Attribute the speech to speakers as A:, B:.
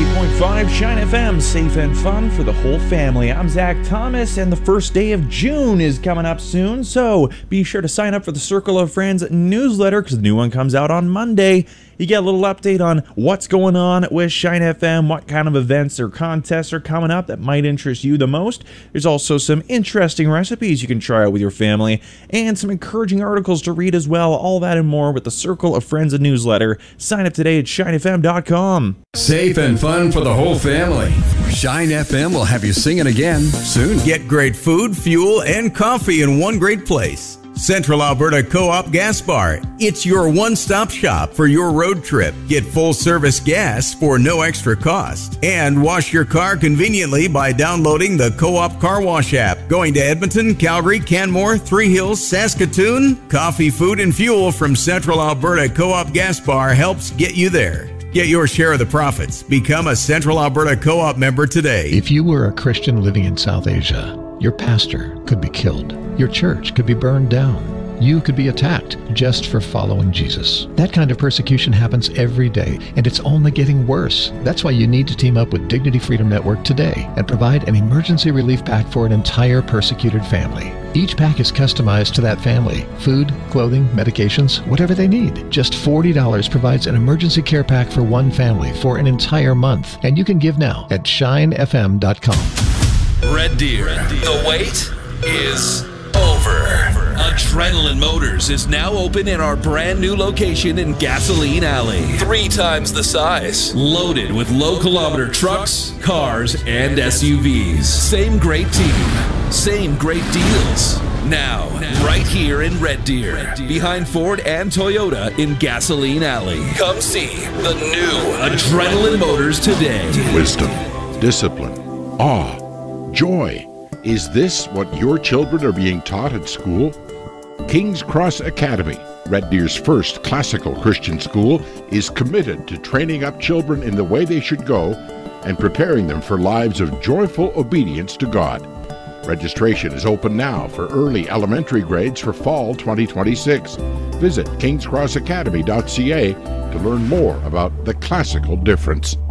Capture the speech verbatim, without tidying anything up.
A: ninety-eight point five Shine F M, safe and fun for the whole family. I'm Zach Thomas, and the first day of June is coming up soon, so be sure to sign up for the Circle of Friends newsletter because the new one comes out on Monday. You get a little update on what's going on with Shine F M, what kind of events or contests are coming up that might interest you the most. There's also some interesting recipes you can try out with your family, and some encouraging articles to read as well. All that and more with the Circle of Friends newsletter. Sign up today at shine f m dot com.
B: Safe and fun for the whole family. Shine F M will have you singing again soon.
C: Get great food, fuel, and coffee in one great place. Central Alberta Co-op Gas Bar. It's your one-stop shop for your road trip. Get full-service gas for no extra cost. And wash your car conveniently by downloading the Co-op Car Wash app. Going to Edmonton, Calgary, Canmore, Three Hills, Saskatoon? Coffee, food, and fuel from Central Alberta Co-op Gas Bar helps get you there. Get your share of the profits. Become a Central Alberta Co-op member today.
D: If you were a Christian living in South Asia, your pastor could be killed. Your church could be burned down. You could be attacked just for following Jesus. That kind of persecution happens every day, and it's only getting worse. That's why you need to team up with Dignity Freedom Network today and provide an emergency relief pack for an entire persecuted family. Each pack is customized to that family. Food, clothing, medications, whatever they need. Just forty dollars provides an emergency care pack for one family for an entire month. And you can give now at shine f m dot com.
E: Red Deer, the wait is over. Adrenaline Motors is now open in our brand new location in Gasoline Alley. Three times the size. Loaded with low kilometer trucks, cars, and S U Vs. Same great team. Same great deals. Now, right here in Red Deer, behind Ford and Toyota in Gasoline Alley. Come see the new Adrenaline Motors today.
F: Wisdom, discipline, awe, joy. Is this what your children are being taught at school? King's Cross Academy, Red Deer's first classical Christian school, is committed to training up children in the way they should go and preparing them for lives of joyful obedience to God. Registration is open now for early elementary grades for fall twenty twenty-six. Visit kings cross academy dot c a to learn more about the classical difference.